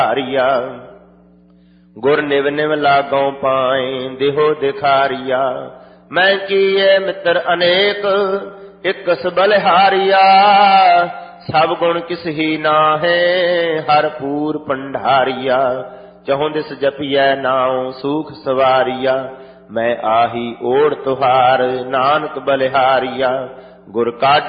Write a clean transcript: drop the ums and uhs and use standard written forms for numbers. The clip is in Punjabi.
ਹਾਰੀਆ। ਗੁਰ ਨਿਵ ਨਿਵ ਲਾਗੋਂ ਪਾਏ ਦੇਹੋ ਦਿਖਾਰੀਆ। ਮੈਂ ਕੀਏ ਮਿੱਤਰ ਅਨੇਕ ਇਕਸ ਬਲਿਹਾਰੀਆ। ਸਭ ਗੁਣ ਕਿਸ ਹੀ ਨਾਹੇ ਹਰ ਪੂਰ ਭੰਡਾਰੀਆ। ਚਹੁੰ ਦਿਸ ਜਪੀਐ ਨਾਉ ਸੂਖ ਸਵਾਰੀਆ। ਮੈਂ ਆਹੀ ਓੜ ਤੁਹਾਰ ਨਾਨਕ ਬਲਿਹਾਰੀਆ। ਗੁਰ ਕਾਢ